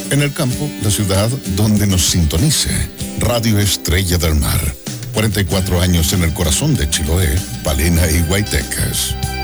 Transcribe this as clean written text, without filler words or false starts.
En el campo, la ciudad donde nos sintonice. Radio Estrella del Mar. 44 años en el corazón de Chiloé, Palena y Guaitecas.